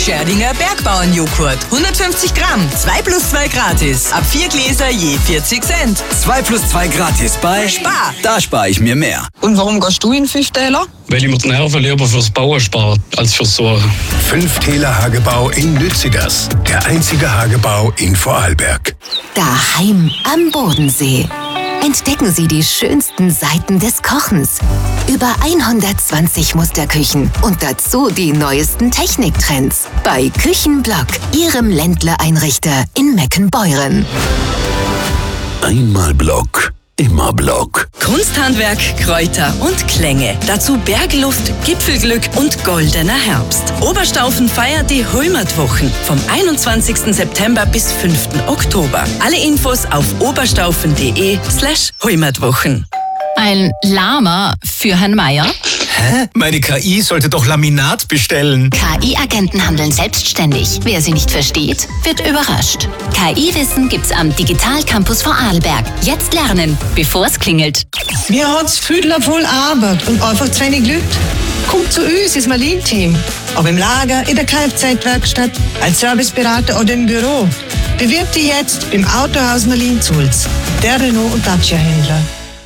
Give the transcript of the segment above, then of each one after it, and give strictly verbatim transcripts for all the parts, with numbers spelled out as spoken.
Scherdinger Bergbauernjoghurt. hundertfünfzig Gramm. zwei plus zwei gratis. Ab vier Gläser je vierzig Cent. zwei plus zwei gratis bei Spar. Da spare ich mir mehr. Und warum gehst du in fünf Täler? Weil ich mir die Nerven lieber fürs Bauen spare, als fürs Sorgen. Fünf Täler Hagebau in Lützigers. Der einzige Hagebau in Vorarlberg. Daheim am Bodensee. Entdecken Sie die schönsten Seiten des Kochens. Über hundertzwanzig Musterküchen und dazu die neuesten Techniktrends. Bei Küchenblock, Ihrem Ländler-Einrichter in Meckenbeuren. Einmal Block. Immer Block. Kunsthandwerk, Kräuter und Klänge. Dazu Bergluft, Gipfelglück und goldener Herbst. Oberstaufen feiert die Heimatwochen vom einundzwanzigsten September bis fünften Oktober. Alle Infos auf oberstaufen.de slash Heimatwochen. Ein Lama für Herrn Meier. Hä? Meine K I sollte doch Laminat bestellen. K I-Agenten handeln selbstständig. Wer sie nicht versteht, wird überrascht. K I-Wissen gibt's am Digital Campus Vorarlberg. Jetzt lernen, bevor es klingelt. Mir hat's Füdler voll Arbeit und einfach zu wenig Leute. Kommt zu uns ins Marlin-Team. Ob im Lager, in der Kfz-Werkstatt, als Serviceberater oder im Büro. Bewirb dich jetzt im Autohaus Marlin-Zulz. Der Renault- und Dacia-Händler.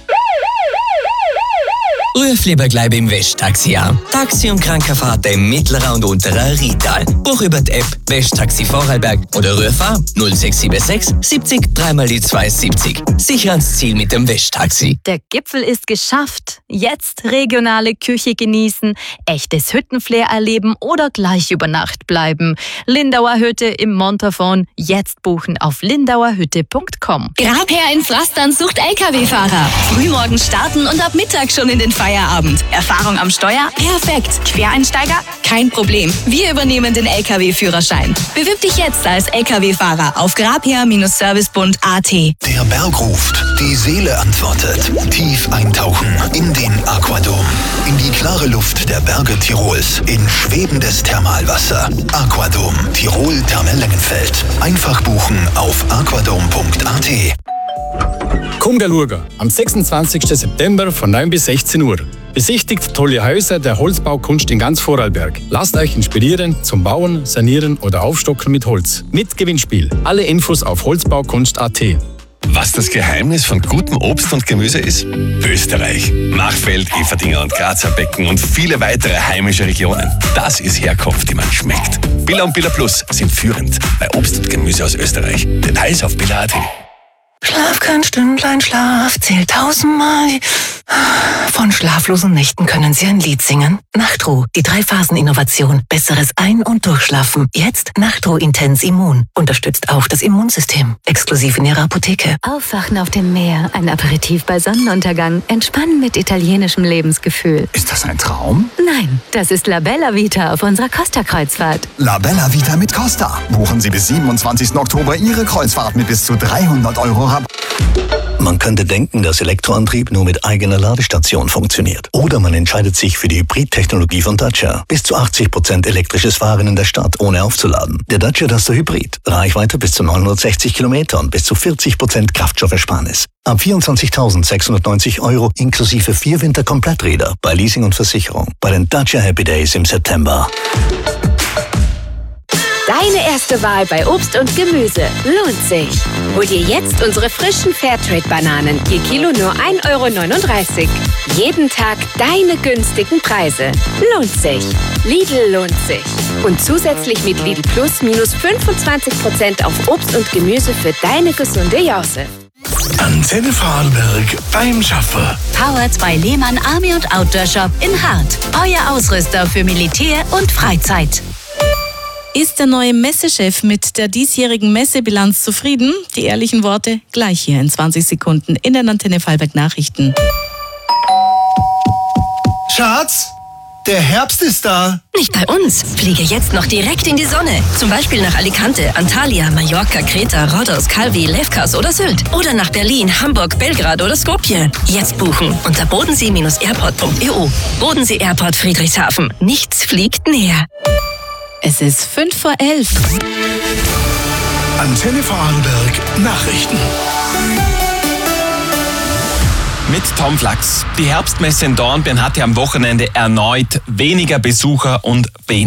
Ruf lieber gleich beim Westtaxi an. Taxi- und Krankenfahrten im mittleren und unteren Rital. Buch über die App Westtaxi Vorarlberg oder ruf an null sechs sieben sechs siebzig dreimal die zwei siebzig. Sicher ans Ziel mit dem Westtaxi. Der Gipfel ist geschafft. Jetzt regionale Küche genießen, echtes Hüttenflair erleben oder gleich über Nacht bleiben. Lindauer Hütte im Montafon. Jetzt buchen auf lindauerhütte punkt com. Grabherr in Pflastern sucht L K W-Fahrer. Frühmorgens starten und ab Mittag schon in den Feierabend. Erfahrung am Steuer? Perfekt. Quereinsteiger? Kein Problem. Wir übernehmen den L K W-Führerschein. Bewirb dich jetzt als L K W-Fahrer auf grabherr Service punkt a t. Der Berg ruft, die Seele antwortet. Tief eintauchen in den Aquadom. In die klare Luft der Berge Tirols. In schwebendes Thermalwasser. Aquadom, Tirol Thermelengenfeld. Einfach buchen auf aquadom punkt a t. Komm der Lurger am sechsundzwanzigsten September von neun bis sechzehn Uhr. Besichtigt tolle Häuser der Holzbaukunst in ganz Vorarlberg. Lasst euch inspirieren zum Bauen, Sanieren oder Aufstocken mit Holz. Mit Gewinnspiel. Alle Infos auf holzbaukunst punkt a t. Was das Geheimnis von gutem Obst und Gemüse ist? Österreich. Machfeld, Everdinger und Grazer Becken und viele weitere heimische Regionen. Das ist Herkunft, die man schmeckt. Billa und Billa Plus sind führend bei Obst und Gemüse aus Österreich. Details auf billa punkt a t. Schlaf kein Stündlein, Schlaf zählt tausendmal. Von schlaflosen Nächten können Sie ein Lied singen. Nachtruh, die Drei-Phasen-Innovation. Besseres Ein- und Durchschlafen. Jetzt Nachtruh Intens Immun. Unterstützt auch das Immunsystem. Exklusiv in Ihrer Apotheke. Aufwachen auf dem Meer, ein Aperitif bei Sonnenuntergang. Entspannen mit italienischem Lebensgefühl. Ist das ein Traum? Nein, das ist La Bella Vita auf unserer Costa-Kreuzfahrt. La Bella Vita mit Costa. Buchen Sie bis siebenundzwanzigsten Oktober Ihre Kreuzfahrt mit bis zu dreihundert Euro Rabatt. Man könnte denken, dass Elektroantrieb nur mit eigener Ladestation funktioniert. Oder man entscheidet sich für die Hybrid-Technologie von Dacia. Bis zu achtzig Prozent elektrisches Fahren in der Stadt, ohne aufzuladen. Der Dacia Duster Hybrid. Reichweite bis zu neunhundertsechzig Kilometer und bis zu vierzig Prozent Kraftstoffersparnis. Ab vierundzwanzigtausendsechshundertneunzig Euro inklusive vier Winterkompletträder bei Leasing und Versicherung. Bei den Dacia Happy Days im September. Deine erste Wahl bei Obst und Gemüse lohnt sich. Hol dir jetzt unsere frischen Fairtrade-Bananen. Je Kilo nur ein Euro neununddreißig. Jeden Tag deine günstigen Preise. Lohnt sich. Lidl lohnt sich. Und zusätzlich mit Lidl Plus minus fünfundzwanzig Prozent auf Obst und Gemüse für deine gesunde Jause. Antenne Vorarlberg beim Schaffer. Powered bei Lehmann Army und Outdoor Shop in Hart. Euer Ausrüster für Militär und Freizeit. Ist der neue Messechef mit der diesjährigen Messebilanz zufrieden? Die ehrlichen Worte gleich hier in zwanzig Sekunden in den Antenne Vorarlberg Nachrichten. Schatz, der Herbst ist da. Nicht bei uns. Fliege jetzt noch direkt in die Sonne. Zum Beispiel nach Alicante, Antalya, Mallorca, Kreta, Rhodos, Calvi, Lefkas oder Sylt. Oder nach Berlin, Hamburg, Belgrad oder Skopje. Jetzt buchen unter bodensee airport punkt e u. Bodensee Airport Friedrichshafen. Nichts fliegt näher. Es ist fünf vor elf. Antenne Vorarlberg Nachrichten. Mit Tom Flachs. Die Herbstmesse in Dornbirn hatte am Wochenende erneut weniger Besucher und weniger